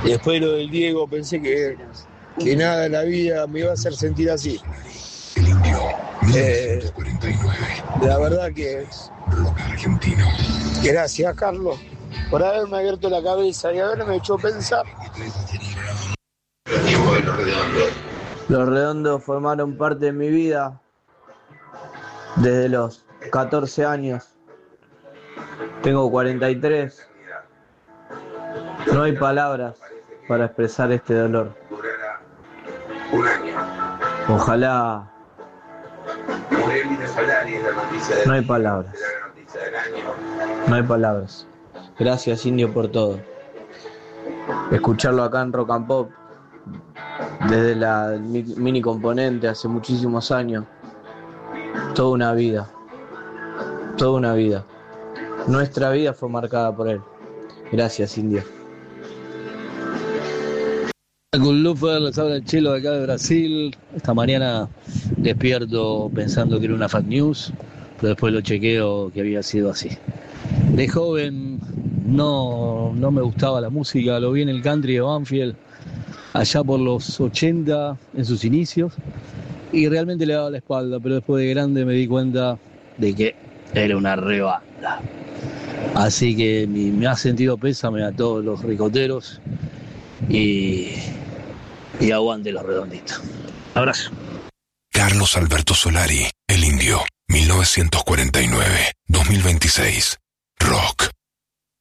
Después lo del Diego, pensé que nada en la vida me iba a hacer sentir así. El Indio, 1949. La verdad que Rock argentino. gracias, Carlos, por haberme abierto la cabeza y haberme hecho pensar. Los Redondos formaron parte de mi vida desde los 14 años. Tengo 43. No hay palabras para expresar este dolor. Ojalá. No hay palabras. No hay palabras. Gracias, Indio, por todo. Escucharlo acá en Rock and Pop, desde la mini componente hace muchísimos años. Toda una vida. Toda una vida. Nuestra vida fue marcada por él. Gracias, Indio. Con Lufer, les habla el Chelo de acá de Brasil. Esta mañana despierto pensando que era una fake news, pero después lo chequeo que había sido así. De joven no me gustaba la música, lo vi en el country de Banfield allá por los 80 en sus inicios y realmente le daba la espalda, pero después de grande me di cuenta de que era una rebanda. Así que me ha sentido pésame a todos los ricoteros y aguante los redonditos. Abrazo. Carlos Alberto Solari, El Indio, 1949-2026. Rock.